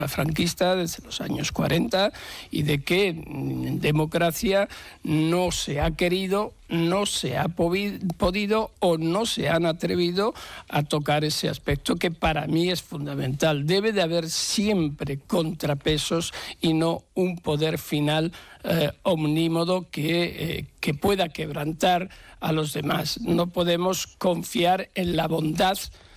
franquista desde los años 40 y de que en democracia no se ha querido, no se ha podido o no se han atrevido a tocar ese aspecto que para mí es fundamental. Debe de haber siempre contrapesos y no un poder final omnímodo que pueda quebrantar a los demás. No podemos confiar en la bondad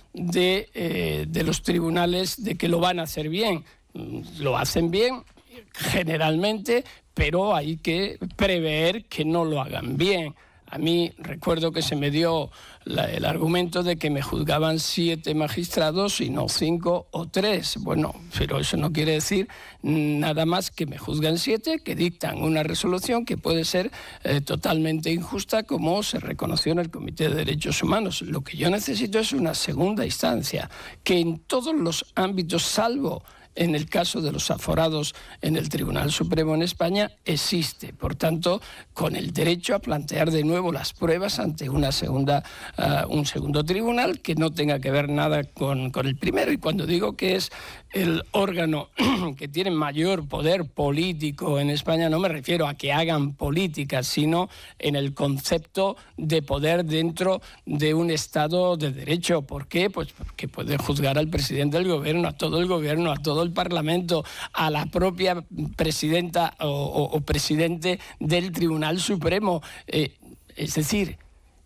de los tribunales, de que lo van a hacer bien. Lo hacen bien generalmente, pero hay que prever que no lo hagan bien. A mí recuerdo que se me dio el argumento de que me juzgaban 7 magistrados y no 5 o 3. Bueno, pero eso no quiere decir nada más que me juzgan 7, que dictan una resolución que puede ser totalmente injusta, como se reconoció en el Comité de Derechos Humanos. Lo que yo necesito es una segunda instancia, que en todos los ámbitos, salvo en el caso de los aforados en el Tribunal Supremo en España, existe. Por tanto, con el derecho a plantear de nuevo las pruebas ante un segundo tribunal que no tenga que ver nada con el primero. Y cuando digo que es el órgano que tiene mayor poder político en España, no me refiero a que hagan política, sino en el concepto de poder dentro de un Estado de Derecho. ¿Por qué? Pues porque puede juzgar al presidente del gobierno, a todo el gobierno, a todo el Parlamento, a la propia presidenta o presidente del Tribunal Supremo. Es decir,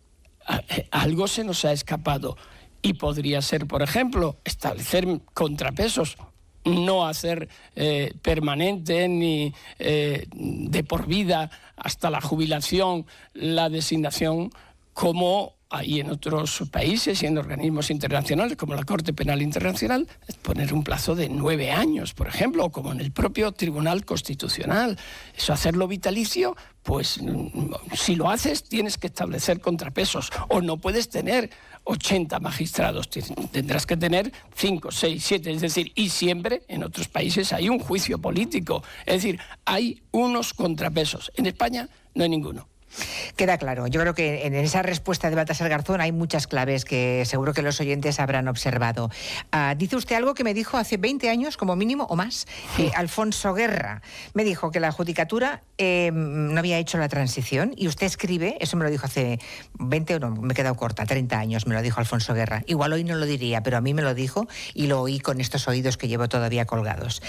algo se nos ha escapado. Y podría ser, por ejemplo, establecer contrapesos, no hacer permanente ni de por vida hasta la jubilación la designación, como hay en otros países y en organismos internacionales como la Corte Penal Internacional, poner un plazo de 9 años, por ejemplo, o como en el propio Tribunal Constitucional. Eso, hacerlo vitalicio, pues si lo haces tienes que establecer contrapesos, o no puedes tener 80 magistrados, tendrás que tener 5, 6, 7, es decir, y siempre en otros países hay un juicio político, es decir, hay unos contrapesos. En España no hay ninguno. Queda claro. Yo creo que en esa respuesta de Baltasar Garzón hay muchas claves que seguro que los oyentes habrán observado. Dice usted algo que me dijo hace 20 años, como mínimo, o más, Alfonso Guerra. Me dijo que la Judicatura no había hecho la transición, y usted escribe, eso me lo dijo hace 20, o no, me he quedado corta, 30 años me lo dijo Alfonso Guerra. Igual hoy no lo diría, pero a mí me lo dijo y lo oí con estos oídos que llevo todavía colgados.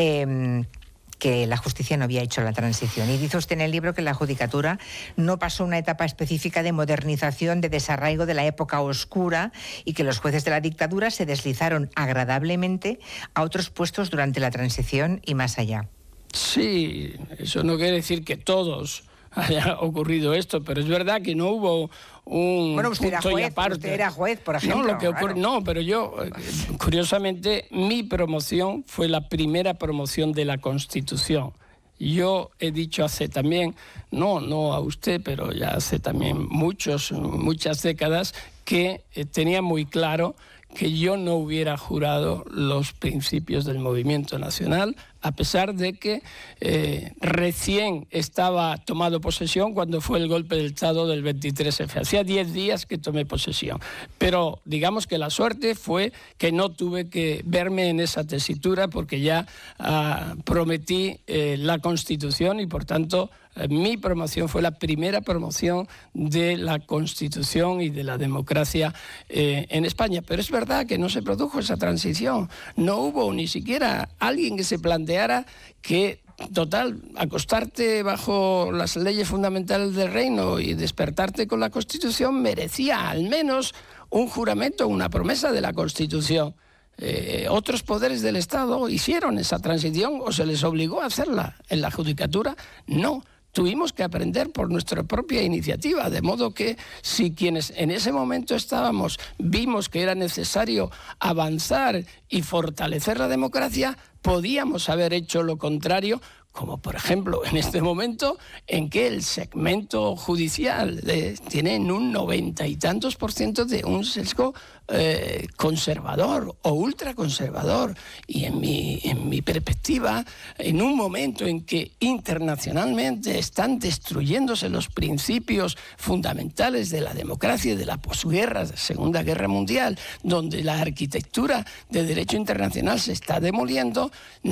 Que la justicia no había hecho la transición. Y dice usted en el libro que la Judicatura no pasó una etapa específica de modernización, de desarraigo de la época oscura, y que los jueces de la dictadura se deslizaron agradablemente a otros puestos durante la transición y más allá. Sí, eso no quiere decir que todos haya ocurrido esto, pero es verdad que no hubo un punto y aparte. Usted era juez, por ejemplo. No, lo que ocurre, claro. No, pero yo, curiosamente, mi promoción fue la primera promoción de la Constitución. Yo he dicho hace también, no a usted, pero ya hace también muchas décadas, que tenía muy claro que yo no hubiera jurado los principios del movimiento nacional, a pesar de que recién estaba tomado posesión cuando fue el golpe del Estado del 23F. Hacía 10 días que tomé posesión. Pero digamos que la suerte fue que no tuve que verme en esa tesitura, porque ya prometí la Constitución, y por tanto mi promoción fue la primera promoción de la Constitución y de la democracia en España. Pero es verdad que no se produjo esa transición. No hubo ni siquiera alguien que se planteara que, total, acostarte bajo las leyes fundamentales del reino y despertarte con la Constitución merecía al menos un juramento, una promesa de la Constitución. Otros poderes del Estado hicieron esa transición o se les obligó a hacerla. En la Judicatura no. Tuvimos que aprender por nuestra propia iniciativa, de modo que si quienes en ese momento estábamos vimos que era necesario avanzar y fortalecer la democracia, podíamos haber hecho lo contrario como por ejemplo en este momento en que el segmento judicial tiene en un 90 y tantos % de un sesgo conservador o ultraconservador. Y en mi perspectiva, en un momento en que internacionalmente están destruyéndose los principios fundamentales de la democracia y de la posguerra, Segunda Guerra Mundial, donde la arquitectura de derecho internacional se está demoliendo,